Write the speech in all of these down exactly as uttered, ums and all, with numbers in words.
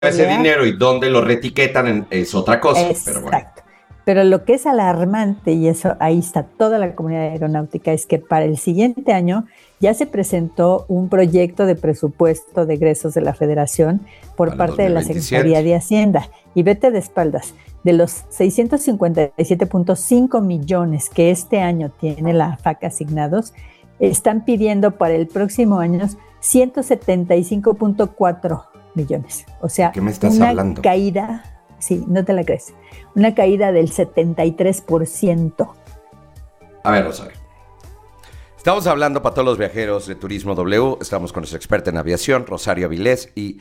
ese dinero y dónde lo reetiquetan en- es otra cosa, pero bueno. Exacto. Pero lo que es alarmante, y eso ahí está toda la comunidad aeronáutica, es que para el siguiente año ya se presentó un proyecto de presupuesto de egresos de la Federación por Para el parte de la dos mil veintisiete. Secretaría de Hacienda. Y vete de espaldas, de los seiscientos cincuenta y siete punto cinco millones que este año tiene la F A C asignados, están pidiendo para el próximo año ciento setenta y cinco punto cuatro millones. O sea, ¿Qué me estás una hablando? caída, sí, no te la crees, una caída del setenta y tres por ciento. A ver, Rosario. Estamos hablando para todos los viajeros de Turismo W. Estamos con nuestra experta en aviación, Rosario Avilés, y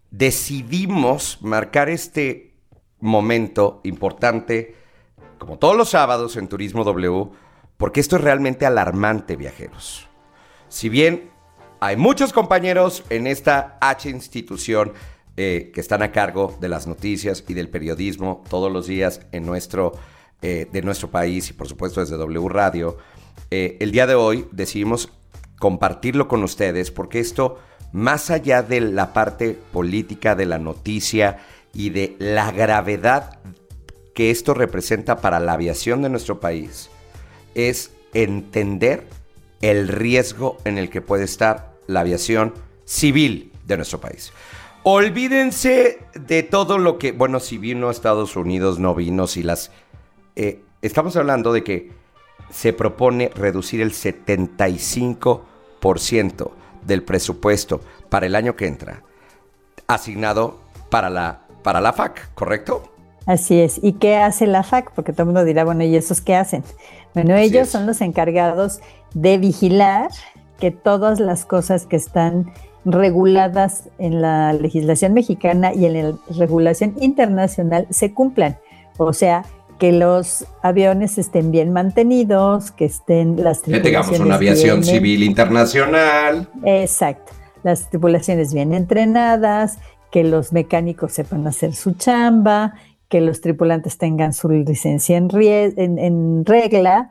decidimos marcar este momento importante, como todos los sábados en Turismo W, porque esto es realmente alarmante, viajeros. Si bien hay muchos compañeros en esta H institución eh, que están a cargo de las noticias y del periodismo todos los días en nuestro, eh, de nuestro país y por supuesto desde W Radio, eh, el día de hoy decidimos compartirlo con ustedes porque esto, más allá de la parte política de la noticia y de la gravedad que esto representa para la aviación de nuestro país, es entender el riesgo en el que puede estar la aviación civil de nuestro país. Olvídense de todo lo que, bueno, si vino a Estados Unidos, no vino, si las... Eh, estamos hablando de que se propone reducir el setenta y cinco por ciento del presupuesto para el año que entra, asignado para la, para la F A C, ¿correcto? Así es. ¿Y qué hace la F A C? Porque todo el mundo dirá, bueno, ¿y esos qué hacen? Bueno, Así ellos es. son los encargados de vigilar que todas las cosas que están reguladas en la legislación mexicana y en la regulación internacional se cumplan. O sea, que los aviones estén bien mantenidos, que estén las Que tengamos tripulaciones una aviación bien, civil internacional. exacto, las tripulaciones bien entrenadas, que los mecánicos sepan hacer su chamba, que los tripulantes tengan su licencia en, rie- en, en regla,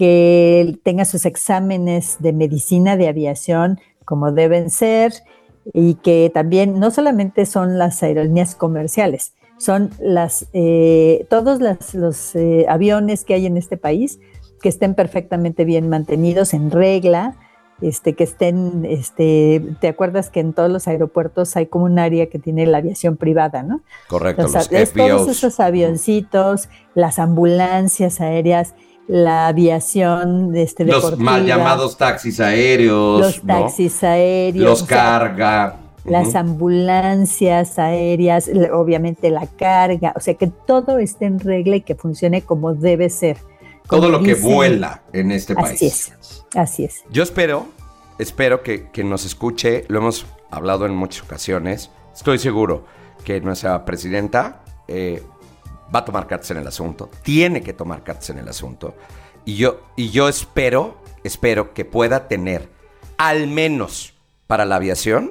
que tengan sus exámenes de medicina de aviación como deben ser, y que también no solamente son las aerolíneas comerciales, son las, eh, todos las, los eh, aviones que hay en este país que estén perfectamente bien mantenidos, en regla, este, que estén, este, ¿te acuerdas que en todos los aeropuertos hay como un área que tiene la aviación privada, ¿no? Correcto, O sea, los es todos F B Os. esos avioncitos, las ambulancias aéreas, la aviación este, Los deportiva, mal llamados taxis aéreos, los ¿no? taxis aéreos, Los o sea, carga. las Ujú. ambulancias aéreas, le- obviamente la carga, o sea, que todo esté en regla y que funcione como debe ser. Todo como lo que dicen. vuela en este país. Así es, así es. Yo espero, espero que, que nos escuche, lo hemos hablado en muchas ocasiones, estoy seguro que nuestra presidenta eh, va a tomar cartas en el asunto, tiene que tomar cartas en el asunto, y yo, y yo espero, espero que pueda tener, al menos para la aviación,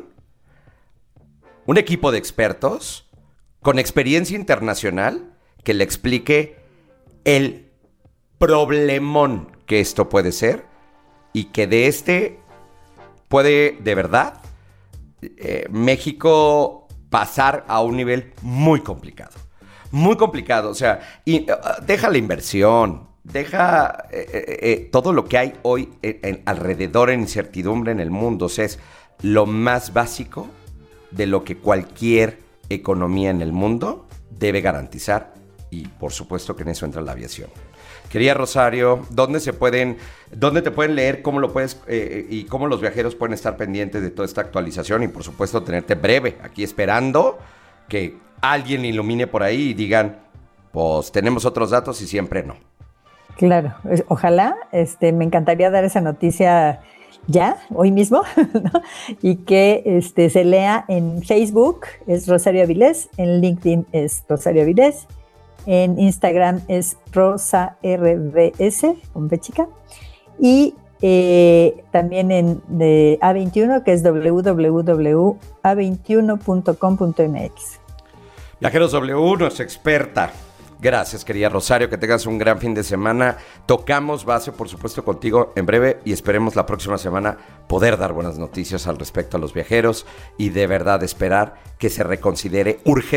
un equipo de expertos con experiencia internacional que le explique el problemón que esto puede ser y que de este puede de verdad eh, México pasar a un nivel muy complicado. Muy complicado, o sea, y, uh, deja la inversión, deja eh, eh, eh, todo lo que hay hoy en, en, alrededor en incertidumbre en el mundo. O sea, es lo más básico de lo que cualquier economía en el mundo debe garantizar, y por supuesto que en eso entra la aviación. Querida Rosario, ¿dónde se pueden, dónde te pueden leer, cómo lo puedes eh, y cómo los viajeros pueden estar pendientes de toda esta actualización y por supuesto tenerte breve aquí esperando que alguien ilumine por ahí y digan, pues tenemos otros datos y siempre no? Claro, es- ojalá, este, me encantaría dar esa noticia ya, hoy mismo, ¿no? Y que este, se lea en Facebook, es Rosario Avilés, en LinkedIn es Rosario Avilés, en Instagram es Rosa R V S, con B chica, y eh, también en de A veintiuno, que es w w w punto a veintiuno punto com punto m x. Viajeros W, nuestra experta Gracias, querida Rosario, que tengas un gran fin de semana. Tocamos base, por supuesto, contigo en breve y esperemos la próxima semana poder dar buenas noticias al respecto a los viajeros y de verdad esperar que se reconsidere urgentemente